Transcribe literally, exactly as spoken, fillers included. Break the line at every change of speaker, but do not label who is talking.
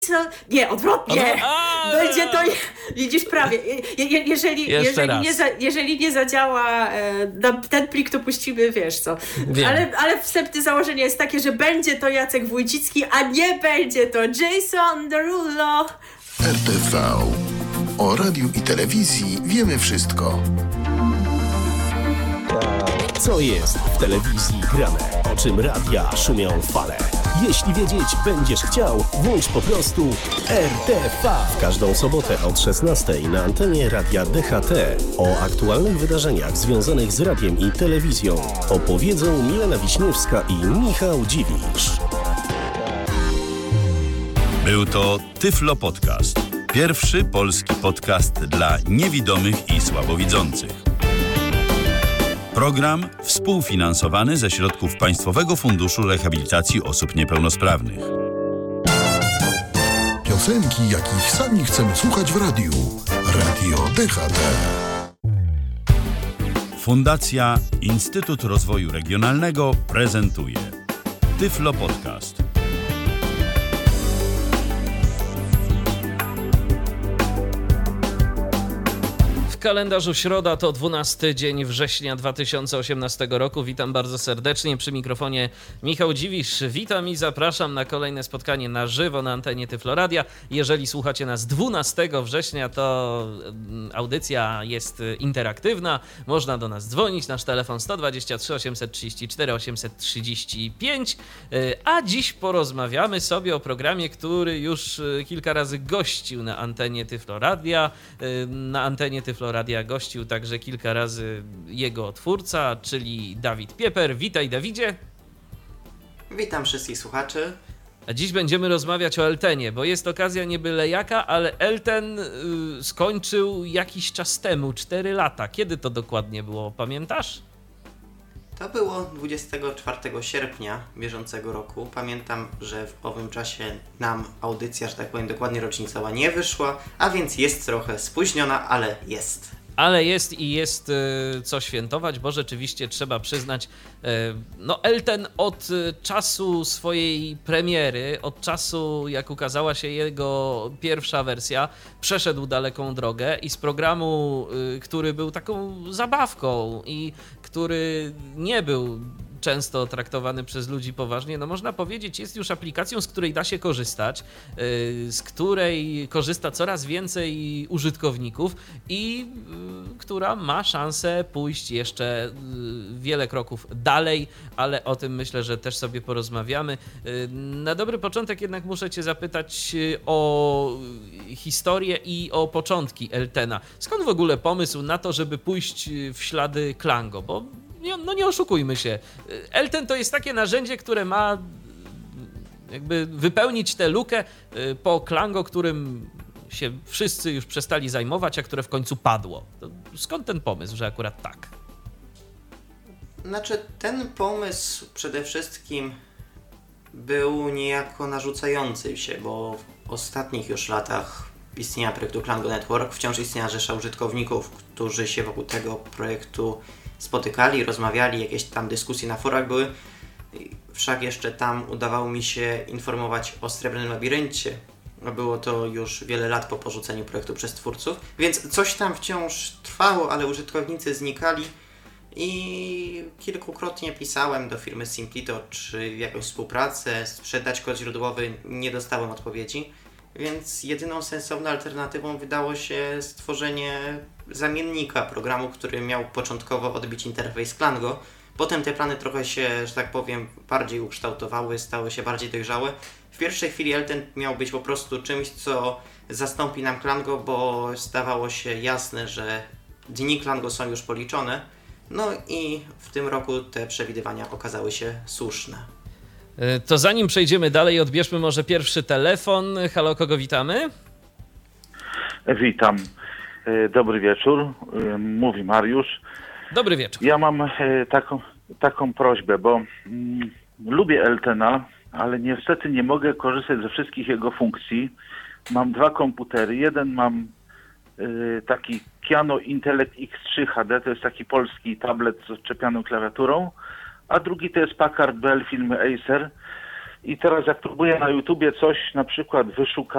Nie, odwrotnie.
A,
Będzie to, widzisz, prawie. Je, je, jeżeli, jeżeli, nie za, jeżeli nie zadziała e, ten plik, to puścimy, wiesz co. Ale, ale wstępne założenie jest takie, że będzie to Jacek Wójcicki, a nie będzie to Jason Derulo.
R T V. O radiu i telewizji wiemy wszystko.
Co jest w telewizji grane? O czym radia szumią fale? Jeśli wiedzieć będziesz chciał, włącz po prostu R T V. W każdą sobotę od szesnastej na antenie Radia D H T o aktualnych wydarzeniach związanych z radiem i telewizją opowiedzą Milena Wiśniewska i Michał Dziwisz.
Był to Tyflo Podcast. Pierwszy polski podcast dla niewidomych i słabowidzących. Program współfinansowany ze środków Państwowego Funduszu Rehabilitacji Osób Niepełnosprawnych.
Piosenki, jakich sami chcemy słuchać w radiu. Radio D H T.
Fundacja Instytut Rozwoju Regionalnego prezentuje Tyflo Podcast.
W kalendarzu środa to dwunasty dzień września dwa tysiące osiemnastego roku. Witam bardzo serdecznie. Przy mikrofonie Michał Dziwisz. Witam i zapraszam na kolejne spotkanie na żywo na antenie Tyflo Radia. Jeżeli słuchacie nas dwunastego września, to audycja jest interaktywna. Można do nas dzwonić. Nasz telefon sto dwadzieścia trzy osiemset trzydzieści cztery osiemset trzydzieści pięć. A dziś porozmawiamy sobie o programie, który już kilka razy gościł na antenie Tyflo Radia. Na antenie Tyflo Radia gościł także kilka razy jego twórca, czyli Dawid Pieper. Witaj, Dawidzie.
Witam wszystkich słuchaczy.
A dziś będziemy rozmawiać o Eltenie, bo jest okazja nie byle jaka, ale Elten y, skończył jakiś czas temu, cztery lata. Kiedy to dokładnie było, pamiętasz?
To było dwudziestego czwartego sierpnia bieżącego roku. Pamiętam, że w owym czasie nam audycja, że tak powiem, dokładnie rocznicowa nie wyszła, a więc jest trochę spóźniona, ale jest.
Ale jest i jest y, co świętować, bo rzeczywiście trzeba przyznać, y, no Elten od y, czasu swojej premiery, od czasu jak ukazała się jego pierwsza wersja, przeszedł daleką drogę i z programu, y, który był taką zabawką i który nie był często traktowany przez ludzi poważnie, no można powiedzieć, jest już aplikacją, z której da się korzystać, yy, z której korzysta coraz więcej użytkowników i yy, która ma szansę pójść jeszcze yy, wiele kroków dalej, ale o tym myślę, że też sobie porozmawiamy. Yy, na dobry początek jednak muszę cię zapytać yy, o historię i o początki Eltena. Skąd w ogóle pomysł na to, żeby pójść w ślady Klango? Bo no nie oszukujmy się, Elten to jest takie narzędzie, które ma jakby wypełnić tę lukę po Klango, którym się wszyscy już przestali zajmować, a które w końcu padło. To skąd ten pomysł, że akurat tak?
Znaczy, ten pomysł przede wszystkim był niejako narzucający się, bo w ostatnich już latach istnienia projektu Klango Network wciąż istniała rzesza użytkowników, którzy się wokół tego projektu spotykali, rozmawiali, jakieś tam dyskusje na forach były. Wszak jeszcze tam udawało mi się informować o Srebrnym Labiryncie. Było to już wiele lat po porzuceniu projektu przez twórców, więc coś tam wciąż trwało, ale użytkownicy znikali i kilkukrotnie pisałem do firmy Simplito, czy jakąś współpracę, sprzedać kod źródłowy, nie dostałem odpowiedzi. Więc jedyną sensowną alternatywą wydało się stworzenie zamiennika programu, który miał początkowo odbić interfejs Klango. Potem te plany trochę się, że tak powiem, bardziej ukształtowały, stały się bardziej dojrzałe. W pierwszej chwili Elten miał być po prostu czymś, co zastąpi nam Klango, bo stawało się jasne, że dni Klango są już policzone. No i w tym roku te przewidywania okazały się słuszne.
To zanim przejdziemy dalej, odbierzmy może pierwszy telefon. Halo, kogo witamy?
Witam. Dobry wieczór. Mówi Mariusz.
Dobry wieczór.
Ja mam taką, taką prośbę, bo mm, lubię Eltena, ale niestety nie mogę korzystać ze wszystkich jego funkcji. Mam dwa komputery. Jeden mam y, taki Piano Intellect X trzy H D, to jest taki polski tablet z odczepianą klawiaturą, a drugi to jest Packard Bell firmy Acer. I teraz jak próbuję na YouTubie coś na przykład wyszukać,